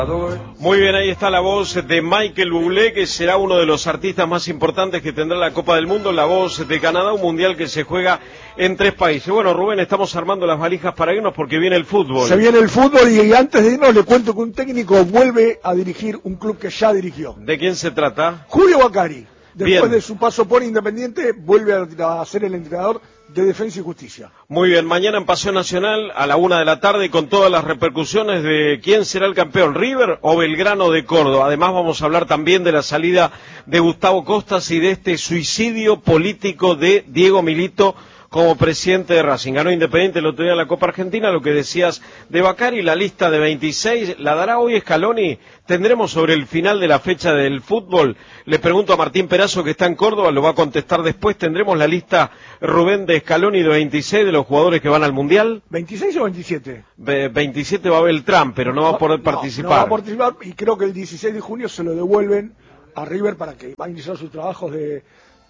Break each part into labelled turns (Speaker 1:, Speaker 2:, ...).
Speaker 1: Muy bien, ahí está la voz de Michael Bublé, que será uno de los artistas más importantes que tendrá la Copa del Mundo, la voz de Canadá, un mundial que se juega en 3 países. Bueno, Rubén, estamos armando las valijas para irnos porque viene el fútbol.
Speaker 2: Se viene el fútbol y antes de irnos le cuento que un técnico vuelve a dirigir un club que ya dirigió.
Speaker 1: ¿De quién se trata?
Speaker 2: Julio Bacari. Después
Speaker 1: Bien.
Speaker 2: de su paso por Independiente, vuelve a ser el entrenador de Defensa y Justicia.
Speaker 1: Muy bien, mañana en Paseo Nacional a la 1 de la tarde con todas las repercusiones de quién será el campeón, River o Belgrano de Córdoba. Además vamos a hablar también de la salida de Gustavo Costas y de este suicidio político de Diego Milito como presidente de Racing. Ganó Independiente el otro día en la Copa Argentina. Lo que decías de Bacari, la lista de 26, ¿la dará hoy Scaloni? ¿Tendremos sobre el final de la fecha del fútbol? Le pregunto a Martín Perazo, que está en Córdoba, lo va a contestar después. ¿Tendremos la lista, Rubén, de Scaloni de 26 de los jugadores que van al Mundial?
Speaker 2: ¿26 o 27?
Speaker 1: 27 va Beltrán, pero no va a poder participar.
Speaker 2: No va a participar y creo que el 16 de junio se lo devuelven a River para que va a iniciar sus trabajos de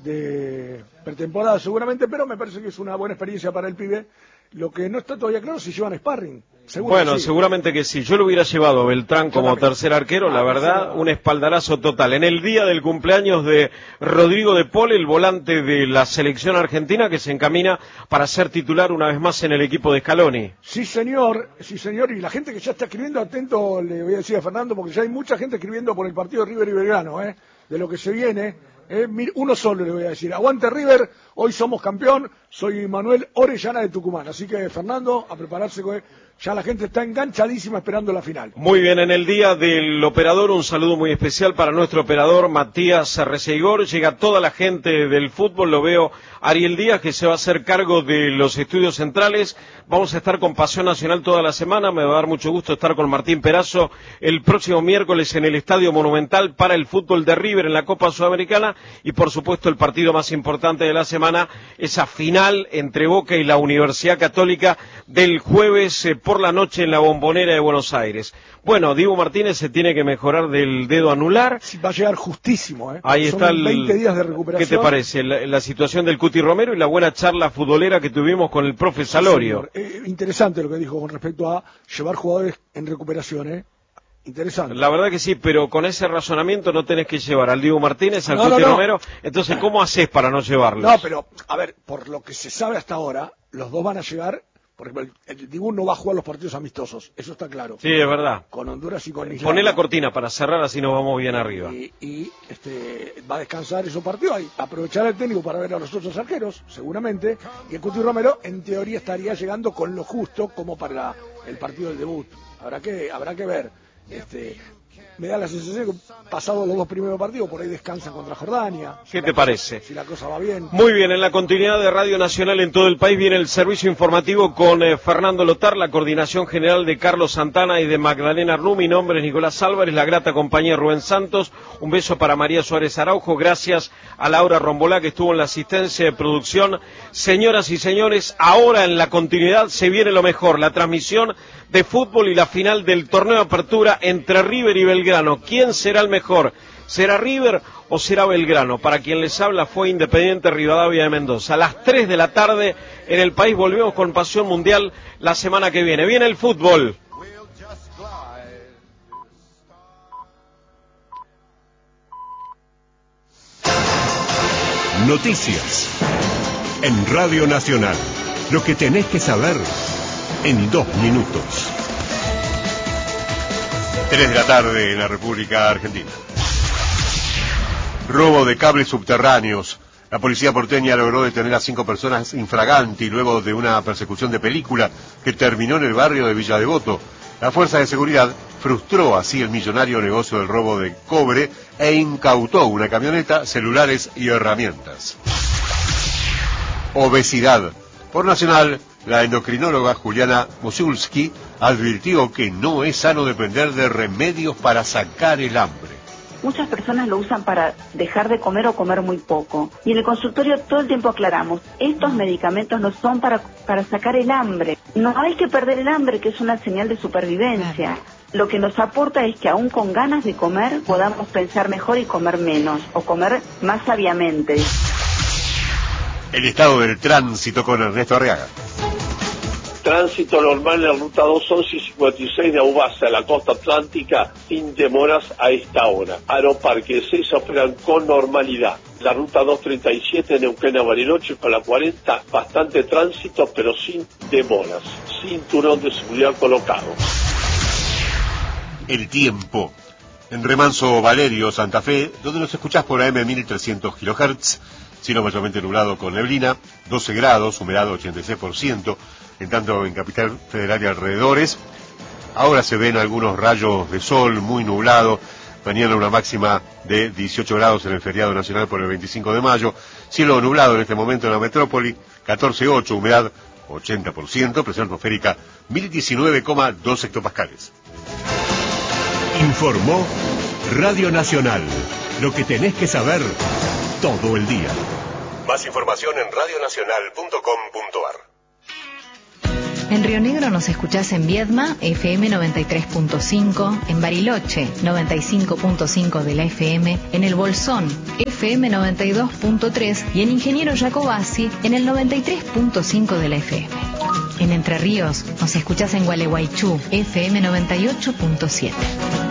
Speaker 2: pretemporada seguramente, pero me parece que es una buena experiencia para el pibe. Lo que no está todavía claro es si llevan sparring.
Speaker 1: Bueno, sí. Seguramente que sí. Yo lo hubiera llevado a Beltrán como tercer arquero, la verdad, un espaldarazo total. En el día del cumpleaños de Rodrigo de Paul, el volante de la selección argentina, que se encamina para ser titular una vez más en el equipo de Scaloni.
Speaker 2: Sí, señor, y la gente que ya está escribiendo, atento, le voy a decir a Fernando, porque ya hay mucha gente escribiendo por el partido de River y Belgrano, de lo que se viene. Uno solo le voy a decir, aguante River, hoy somos campeón, soy Manuel Orellana de Tucumán, así que Fernando, a prepararse, ya la gente está enganchadísima esperando la final.
Speaker 1: Muy bien, en el día del operador, un saludo muy especial para nuestro operador Matías Receigor. Llega toda la gente del fútbol, lo veo Ariel Díaz, que se va a hacer cargo de los estudios centrales. Vamos a estar con Pasión Nacional toda la semana, me va a dar mucho gusto estar con Martín Perazo el próximo miércoles en el Estadio Monumental para el fútbol de River en la Copa Sudamericana y por supuesto el partido más importante de la semana, esa final entre Boca y la Universidad Católica del jueves por la noche en la Bombonera de Buenos Aires. Bueno, Diego Martínez se tiene que mejorar del dedo anular.
Speaker 2: Sí, va a llegar justísimo,
Speaker 1: Ahí
Speaker 2: son
Speaker 1: está
Speaker 2: 20 días de recuperación.
Speaker 1: ¿Qué te parece? La situación del Cuti Romero y la buena charla futbolera que tuvimos con el profe Salorio.
Speaker 2: Sí, interesante lo que dijo con respecto a llevar jugadores en recuperación, Interesante.
Speaker 1: La verdad que sí, pero con ese razonamiento no tenés que llevar al Diego Martínez, al Cuti Romero. Entonces, ¿cómo haces para no llevarlos?
Speaker 2: No, pero, a ver, por lo que se sabe hasta ahora, los dos van a llegar. Por ejemplo, el Dibu no va a jugar los partidos amistosos, eso está claro.
Speaker 1: Sí, es verdad.
Speaker 2: Con Honduras y con Islandia.
Speaker 1: Poné la cortina para cerrar, así nos vamos bien arriba.
Speaker 2: Y va a descansar esos partidos, ahí aprovechar el técnico para ver a los otros arqueros, seguramente. Y el Cuti Romero, en teoría, estaría llegando con lo justo como para el partido del debut. Habrá que ver. Me da la sensación que pasado los 2 primeros partidos por ahí descansan contra Jordania.
Speaker 1: ¿Qué te parece?
Speaker 2: Si la cosa va bien.
Speaker 1: Muy bien, en la continuidad de Radio Nacional en todo el país viene el servicio informativo con Fernando Lotar, la coordinación general de Carlos Santana y de Magdalena Arnú. Mi nombre es Nicolás Álvarez, la grata compañía Rubén Santos. Un beso para María Suárez Araujo, gracias a Laura Rombolá que estuvo en la asistencia de producción. Señoras y señores, ahora en la continuidad se viene lo mejor, la transmisión de fútbol y la final del torneo de apertura entre River y Belgrano. ¿Quién será el mejor? ¿Será River o será Belgrano? Para quien les habla fue Independiente Rivadavia de Mendoza. A las 3 de la tarde en el país volvemos con Pasión Mundial la semana que viene. Viene el fútbol.
Speaker 3: Noticias en Radio Nacional. Lo que tenés que saber en 2 minutos. 3 de la tarde en la República Argentina. Robo de cables subterráneos. La policía porteña logró detener a 5 personas infraganti luego de una persecución de película que terminó en el barrio de Villa Devoto. La fuerza de seguridad frustró así el millonario negocio del robo de cobre e incautó una camioneta, celulares y herramientas. Obesidad. Por Nacional, la endocrinóloga Juliana Musiulski advirtió que no es sano depender de remedios para sacar el hambre.
Speaker 4: Muchas personas lo usan para dejar de comer o comer muy poco. Y en el consultorio todo el tiempo aclaramos, estos medicamentos no son para sacar el hambre. No hay que perder el hambre, que es una señal de supervivencia. Lo que nos aporta es que aún con ganas de comer podamos pensar mejor y comer menos, o comer más sabiamente.
Speaker 3: El estado del tránsito con Ernesto Arriaga.
Speaker 5: Tránsito normal en la ruta 211 y 56 de Aubasa, en la costa atlántica, sin demoras a esta hora. Aeroparque de Seiza operan con normalidad. La ruta 237 de Neuquén a Bariloche con la 40, bastante tránsito pero sin demoras. Cinturón de seguridad colocado.
Speaker 3: El tiempo. En Remanso Valerio, Santa Fe, donde nos escuchás por AM 1300 kHz, cielo mayormente nublado con neblina, 12 grados, humedad 86%, en tanto en Capital Federal y alrededores. Ahora se ven algunos rayos de sol, muy nublado. Mañana una máxima de 18 grados en el feriado nacional por el 25 de mayo. Cielo nublado en este momento en la metrópoli, 14,8, humedad 80%, presión atmosférica 1019,2 hectopascales.
Speaker 6: Informó Radio Nacional. Lo que tenés que saber todo el día.
Speaker 3: Más información en radionacional.com.ar.
Speaker 7: En Río Negro nos escuchás en Viedma, FM 93.5, en Bariloche, 95.5 de la FM, en El Bolsón, FM 92.3 y en Ingeniero Jacobasi, en el 93.5 de la FM. En Entre Ríos nos escuchás en Gualeguaychú, FM 98.7.